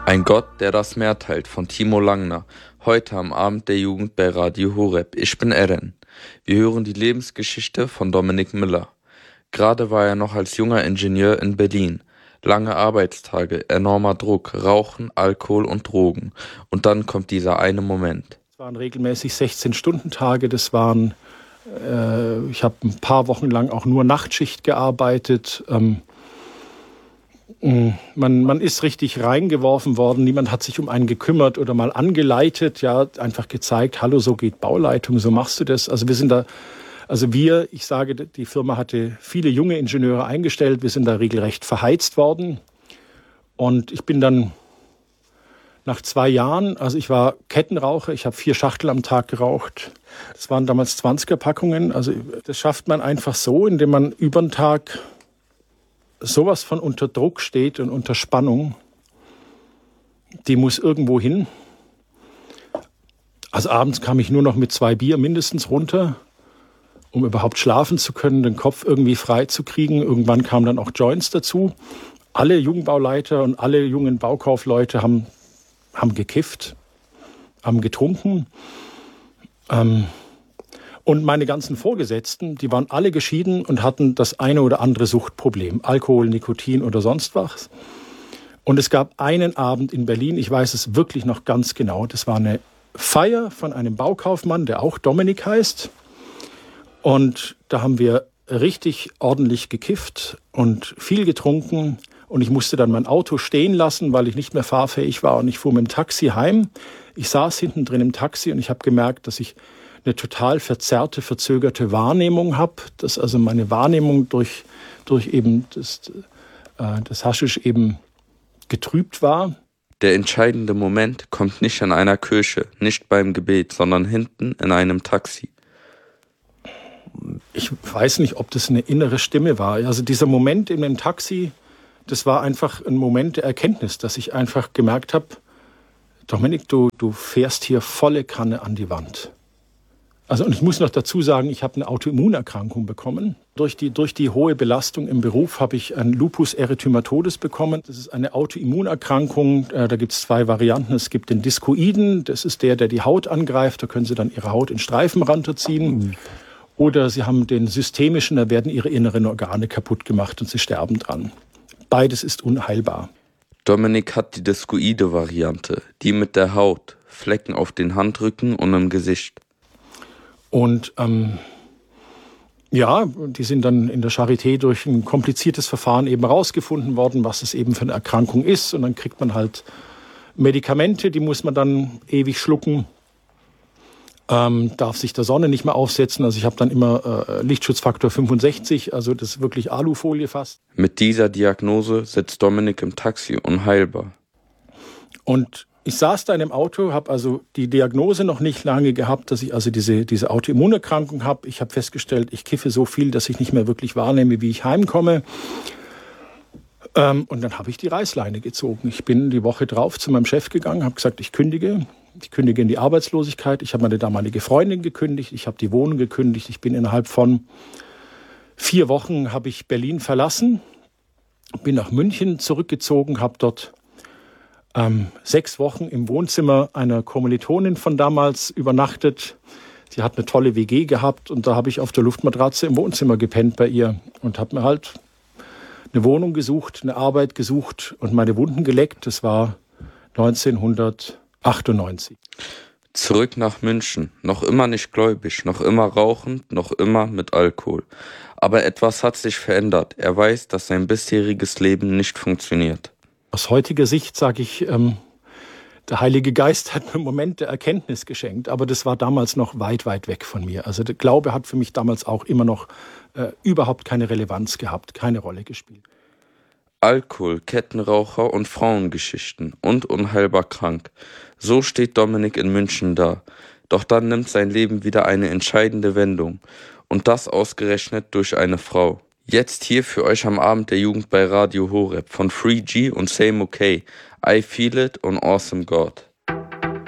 Ein Gott, der das Meer teilt, von Timo Langner. Heute am Abend der Jugend bei Radio Horeb. Ich bin Eren. Wir hören die Lebensgeschichte von Dominik Müller. Gerade war er noch als junger Ingenieur in Berlin. Lange Arbeitstage, enormer Druck, Rauchen, Alkohol und Drogen. Und dann kommt dieser eine Moment. Es waren regelmäßig 16-Stunden-Tage. Ich habe ein paar Wochen lang auch nur Nachtschicht gearbeitet. Man ist richtig reingeworfen worden, niemand hat sich um einen gekümmert oder mal angeleitet, ja, einfach gezeigt, hallo, so geht Bauleitung, so machst du das. Ich sage, die Firma hatte viele junge Ingenieure eingestellt, wir sind da regelrecht verheizt worden. Und ich bin dann nach 2 Jahren, also ich war Kettenraucher, ich habe 4 Schachtel am Tag geraucht. Das waren damals 20er-Packungen, also das schafft man einfach so, indem man über den Tag sowas von unter Druck steht und unter Spannung, die muss irgendwo hin. Also abends kam ich nur noch mit 2 Bier mindestens runter, um überhaupt schlafen zu können, den Kopf irgendwie frei zu kriegen. Irgendwann kamen dann auch Joints dazu. Alle Jugendbauleiter und alle jungen Baukaufleute haben gekifft, haben getrunken. Und meine ganzen Vorgesetzten, die waren alle geschieden und hatten das eine oder andere Suchtproblem. Alkohol, Nikotin oder sonst was. Und es gab einen Abend in Berlin, ich weiß es wirklich noch ganz genau, das war eine Feier von einem Baukaufmann, der auch Dominik heißt. Und da haben wir richtig ordentlich gekifft und viel getrunken. Und ich musste dann mein Auto stehen lassen, weil ich nicht mehr fahrfähig war. Und ich fuhr mit dem Taxi heim. Ich saß hinten drin im Taxi und ich habe gemerkt, dass ich eine total verzerrte, verzögerte Wahrnehmung habe, dass also meine Wahrnehmung durch eben das Haschisch eben getrübt war. Der entscheidende Moment kommt nicht in einer Kirche, nicht beim Gebet, sondern hinten in einem Taxi. Ich weiß nicht, ob das eine innere Stimme war. Also dieser Moment in dem Taxi, das war einfach ein Moment der Erkenntnis, dass ich einfach gemerkt habe, Dominik, du fährst hier volle Kanne an die Wand. Also, und ich muss noch dazu sagen, ich habe eine Autoimmunerkrankung bekommen. Durch die hohe Belastung im Beruf habe ich ein Lupus erythematodes bekommen. Das ist eine Autoimmunerkrankung. Da gibt es 2 Varianten. Es gibt den Discoiden, das ist der die Haut angreift. Da können Sie dann Ihre Haut in Streifen runterziehen. Oder Sie haben den systemischen, da werden Ihre inneren Organe kaputt gemacht und Sie sterben dran. Beides ist unheilbar. Dominik hat die Discoide-Variante, die mit der Haut, Flecken auf den Handrücken und im Gesicht. Und die sind dann in der Charité durch ein kompliziertes Verfahren eben rausgefunden worden, was es eben für eine Erkrankung ist. Und dann kriegt man halt Medikamente, die muss man dann ewig schlucken, darf sich der Sonne nicht mehr aufsetzen. Also ich habe dann immer Lichtschutzfaktor 65, also das ist wirklich Alufolie fast. Mit dieser Diagnose sitzt Dominik im Taxi unheilbar. Und ich saß da in dem Auto, habe also die Diagnose noch nicht lange gehabt, dass ich also diese Autoimmunerkrankung habe. Ich habe festgestellt, ich kiffe so viel, dass ich nicht mehr wirklich wahrnehme, wie ich heimkomme. Und dann habe ich die Reißleine gezogen. Ich bin die Woche drauf zu meinem Chef gegangen, habe gesagt, ich kündige in die Arbeitslosigkeit. Ich habe meine damalige Freundin gekündigt, ich habe die Wohnung gekündigt. Ich bin innerhalb von 4 Wochen habe ich Berlin verlassen, bin nach München zurückgezogen, habe dort 6 Wochen im Wohnzimmer einer Kommilitonin von damals übernachtet. Sie hat eine tolle WG gehabt und da habe ich auf der Luftmatratze im Wohnzimmer gepennt bei ihr und habe mir halt eine Wohnung gesucht, eine Arbeit gesucht und meine Wunden geleckt. Das war 1998. Zurück nach München, noch immer nicht gläubig, noch immer rauchend, noch immer mit Alkohol. Aber etwas hat sich verändert. Er weiß, dass sein bisheriges Leben nicht funktioniert. Aus heutiger Sicht sage ich, der Heilige Geist hat mir einen Moment der Erkenntnis geschenkt, aber das war damals noch weit, weit weg von mir. Also der Glaube hat für mich damals auch immer noch überhaupt keine Relevanz gehabt, keine Rolle gespielt. Alkohol, Kettenraucher und Frauengeschichten und unheilbar krank. So steht Dominik in München da. Doch dann nimmt sein Leben wieder eine entscheidende Wendung. Und das ausgerechnet durch eine Frau. Jetzt hier für euch am Abend der Jugend bei Radio Horeb von Free G und Same OK. I Feel It und Awesome God.